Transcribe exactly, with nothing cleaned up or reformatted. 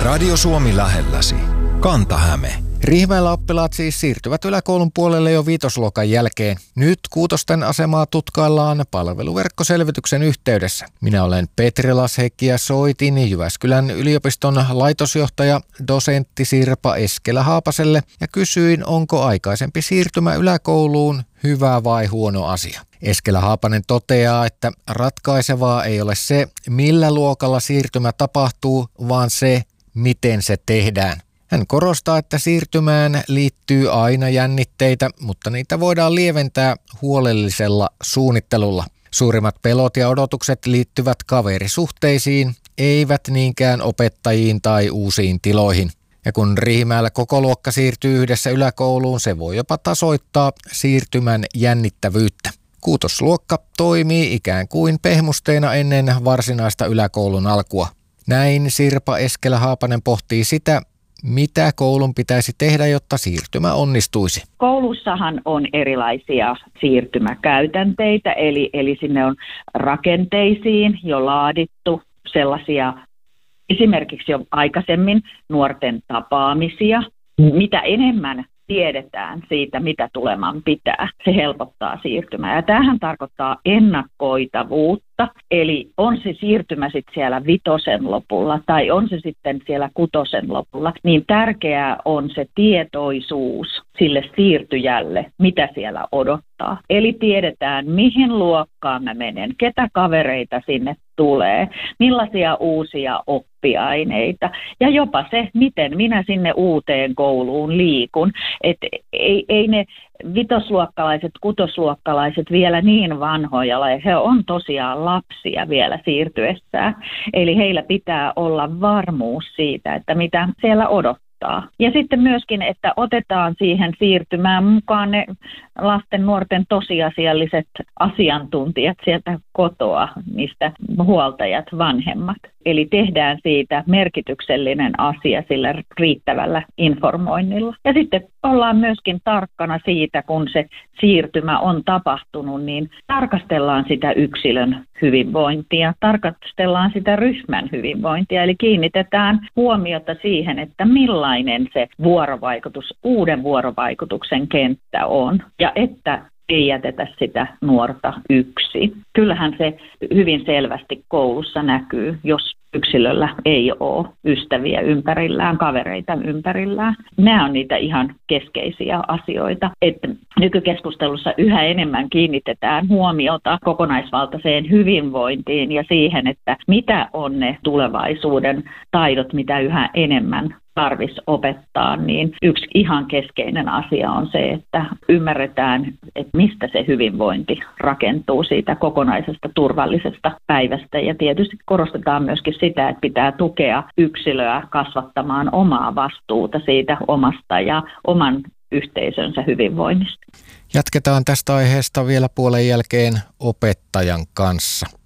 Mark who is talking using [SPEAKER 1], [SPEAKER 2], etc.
[SPEAKER 1] Radio Suomi lähelläsi. Kanta-Häme.
[SPEAKER 2] Riihimäellä oppilaat siis siirtyvät yläkoulun puolelle jo viitosluokan jälkeen. Nyt kuutosten asemaa tutkaillaan palveluverkkoselvityksen yhteydessä. Minä olen Petri Lashekki ja soitin Jyväskylän yliopiston laitosjohtaja, dosentti Sirpa Eskelä-Haapaselle ja kysyin, onko aikaisempi siirtymä yläkouluun hyvä vai huono asia. Eskelä-Haapanen toteaa, että ratkaisevaa ei ole se, millä luokalla siirtymä tapahtuu, vaan se, miten se tehdään. Hän korostaa, että siirtymään liittyy aina jännitteitä, mutta niitä voidaan lieventää huolellisella suunnittelulla. Suurimmat pelot ja odotukset liittyvät kaverisuhteisiin, eivät niinkään opettajiin tai uusiin tiloihin. Ja kun Riihimäellä koko luokka siirtyy yhdessä yläkouluun, se voi jopa tasoittaa siirtymän jännittävyyttä. Kuutosluokka toimii ikään kuin pehmusteena ennen varsinaista yläkoulun alkua. Näin Sirpa Eskelä-Haapanen pohtii sitä, mitä koulun pitäisi tehdä, jotta siirtymä onnistuisi?
[SPEAKER 3] Koulussahan on erilaisia siirtymäkäytänteitä, eli, eli sinne on rakenteisiin jo laadittu sellaisia esimerkiksi jo aikaisemmin nuorten tapaamisia. Mitä enemmän tiedetään siitä, mitä tuleman pitää, se helpottaa siirtymää. Ja tämähän tarkoittaa ennakoitavuutta, eli on se siirtymä sitten siellä vitosen lopulla tai on se sitten siellä kutosen lopulla, niin tärkeää on se tietoisuus sille siirtyjälle, mitä siellä odottaa. Eli tiedetään, mihin luokkaan mä menen, ketä kavereita sinne tulee, millaisia uusia oppiaineita ja jopa se, miten minä sinne uuteen kouluun liikun. Et ei, ei ne vitosluokkalaiset, kutosluokkalaiset vielä niin vanhoja ole. He on tosiaan lapsia vielä siirtyessään. Eli heillä pitää olla varmuus siitä, että mitä siellä odottaa. Ja sitten myöskin, että otetaan siihen siirtymään mukaan ne lasten, nuorten tosiasialliset asiantuntijat sieltä kotoa, mistä huoltajat, vanhemmat. Eli tehdään siitä merkityksellinen asia sillä riittävällä informoinnilla. Ja sitten ollaan myöskin tarkkana siitä, kun se siirtymä on tapahtunut, niin tarkastellaan sitä yksilön hyvinvointia, tarkastellaan sitä ryhmän hyvinvointia, eli kiinnitetään huomiota siihen, että millainen se vuorovaikutus, uuden vuorovaikutuksen kenttä on, ja että ei jätetä sitä nuorta yksin. Kyllähän se hyvin selvästi koulussa näkyy, jos yksilöllä ei ole ystäviä ympärillään, kavereita ympärillään. Nämä on niitä ihan keskeisiä asioita, että nykykeskustelussa yhä enemmän kiinnitetään huomiota kokonaisvaltaiseen hyvinvointiin ja siihen, että mitä on ne tulevaisuuden taidot, mitä yhä enemmän tarvitsisi opettaa, niin yksi ihan keskeinen asia on se, että ymmärretään, että mistä se hyvinvointi rakentuu siitä kokonaisesta turvallisesta päivästä. Ja tietysti korostetaan myöskin sitä, että pitää tukea yksilöä kasvattamaan omaa vastuuta siitä omasta ja oman yhteisönsä hyvinvoinnista.
[SPEAKER 2] Jatketaan tästä aiheesta vielä puolen jälkeen opettajan kanssa.